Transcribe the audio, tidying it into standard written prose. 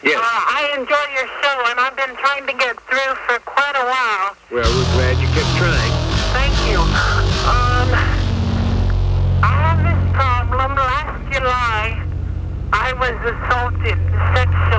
Yes. I enjoy your show, and I've been trying to get through for quite a while. Well, we're glad you kept trying. Thank you. I have this problem. Last July, I was assaulted sexually